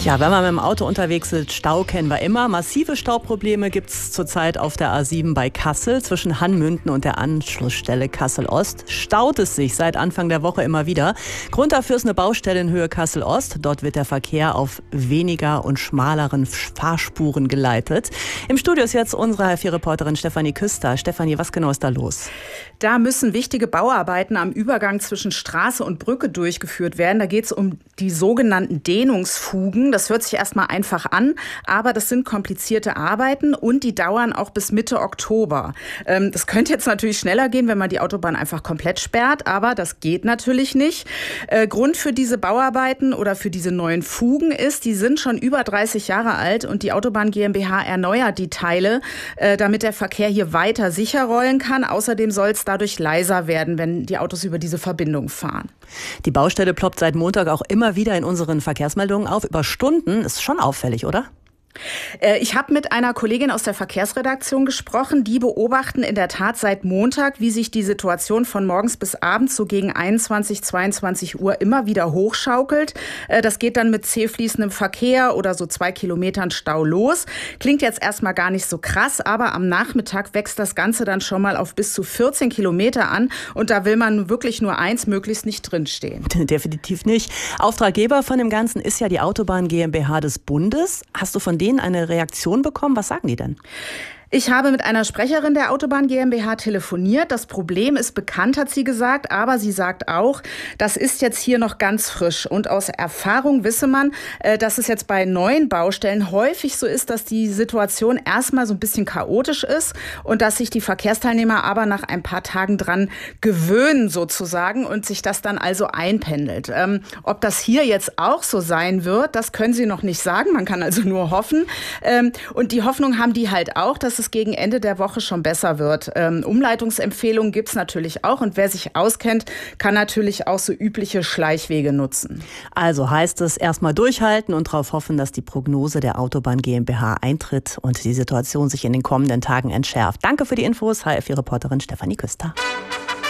Ja, wenn man mit dem Auto unterwegs ist, Stau kennen wir immer. Massive Stauprobleme gibt es zurzeit auf der A7 bei Kassel. Zwischen Hanmünden und der Anschlussstelle Kassel-Ost staut es sich seit Anfang der Woche immer wieder. Grund dafür ist eine Baustelle in Höhe Kassel-Ost. Dort wird der Verkehr auf weniger und schmaleren Fahrspuren geleitet. Im Studio ist jetzt unsere HFI-Reporterin Stefanie Küster. Stefanie, was genau ist da los? Da müssen wichtige Bauarbeiten am Übergang zwischen Straße und Brücke durchgeführt werden. Da geht es um die sogenannten Dehnungsfugen. Das hört sich erstmal einfach an, aber das sind komplizierte Arbeiten und die dauern auch bis Mitte Oktober. Das könnte jetzt natürlich schneller gehen, wenn man die Autobahn einfach komplett sperrt, aber das geht natürlich nicht. Grund für diese Bauarbeiten oder für diese neuen Fugen ist, die sind schon über 30 Jahre alt und die Autobahn GmbH erneuert die Teile, damit der Verkehr hier weiter sicher rollen kann. Außerdem soll es dadurch leiser werden, wenn die Autos über diese Verbindung fahren. Die Baustelle ploppt seit Montag auch immer wieder in unseren Verkehrsmeldungen auf. Über Stunden ist schon auffällig, oder? Ich habe mit einer Kollegin aus der Verkehrsredaktion gesprochen. Die beobachten in der Tat seit Montag, wie sich die Situation von morgens bis abends so gegen 21, 22 Uhr immer wieder hochschaukelt. Das geht dann mit zäh fließendem Verkehr oder so 2 Kilometern Stau los. Klingt jetzt erstmal gar nicht so krass, aber am Nachmittag wächst das Ganze dann schon mal auf bis zu 14 Kilometer an. Und da will man wirklich nur eins, möglichst nicht drinstehen. Definitiv nicht. Auftraggeber von dem Ganzen ist ja die Autobahn GmbH des Bundes. Hast du von denen eine Reaktion bekommen? Was sagen die denn? Ich habe mit einer Sprecherin der Autobahn GmbH telefoniert. Das Problem ist bekannt, hat sie gesagt, aber sie sagt auch, das ist jetzt hier noch ganz frisch. Und aus Erfahrung wisse man, dass es jetzt bei neuen Baustellen häufig so ist, dass die Situation erstmal so ein bisschen chaotisch ist und dass sich die Verkehrsteilnehmer aber nach ein paar Tagen dran gewöhnen sozusagen und sich das dann also einpendelt. Ob das hier jetzt auch so sein wird, das können sie noch nicht sagen. Man kann also nur hoffen. Und die Hoffnung haben die halt auch, dass es gegen Ende der Woche schon besser wird. Umleitungsempfehlungen gibt es natürlich auch und wer sich auskennt, kann natürlich auch so übliche Schleichwege nutzen. Also heißt es erstmal durchhalten und darauf hoffen, dass die Prognose der Autobahn GmbH eintritt und die Situation sich in den kommenden Tagen entschärft. Danke für die Infos, HFI-Reporterin Stefanie Küster.